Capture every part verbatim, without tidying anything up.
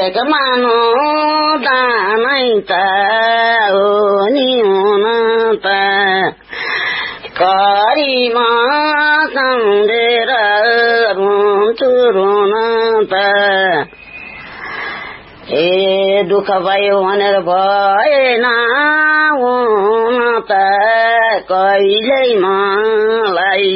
एक मानो दानै त हो नि हुन त करीमा सम्झेर रुन्छु रुन त ए दुःख भयो भनेर भएन हुन त कहिल्यै मलाई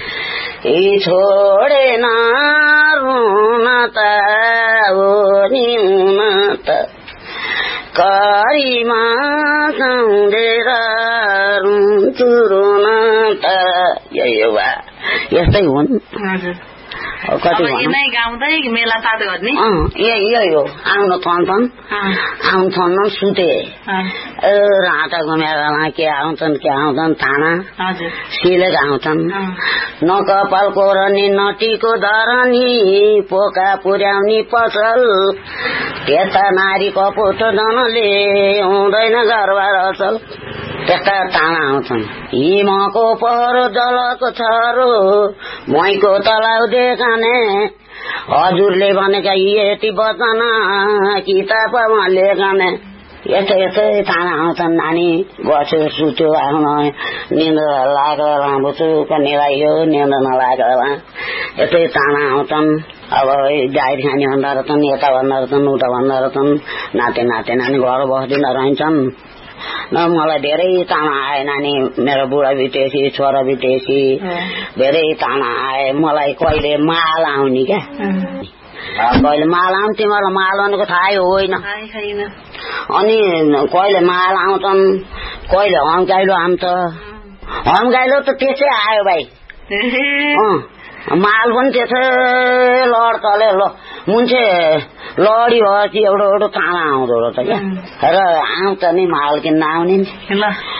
छोडेन रुन त हो नि हुन त करीमा सम्झेर रुन्छु रुन त यही हो बा यस्तै हुन् कति गाउँदै मेला साथ गर्ने यही यही हो आउन थन्छन् आउन थन्न सुते राटा घुमेर के आउँछन् के आउँछन् थाना सिलेक आउँछन् न कपाल कोरनी नटीको धरनी पोका पुर्याउने पसल त्यस्ता नारी कपोट जनले हुँदैन घरबार असल त्यस्ता ताना आउँछन् हिमको पहरो जलको छरो मैको तलाउ देखाने हजुरले भनेका यति वचन किताबमा लेखने यस्तै यस्तै ताना आउँछन् नानी बस्यो सुत्यो आफ्नो निन्द्र लागेर राम्रो चुक निलाइयो निन्द्र नलागेर यस्तै ताना आउँछन् अब जाहिर खाने भन्दा रहेछन् यता भन्दा रहेछन् उता भन्दा रहेछन् नाते नाते नानी घर बस्दिन रहन्छन् न मलाई धेरै ताना आए नानी मेरो बुढा बितेसी छोरा बितेसी धेरै ताना आए मलाई कहिले माल आउने क्या कहिले माल आउँ तिमीहरूलाई माल आउनुको थाहै होइन अनि कहिले माल आउँछन् कहिले हम्काइलो आउँछ हम्काइलो त त्यसै आयो भाइ माल पनि त्यसै लड चले ल मुन्छे लडी भएपछि एउटा एउटा ताना आउँदो रहेछ क्या र आउँछ नि माल किन्न आउने नि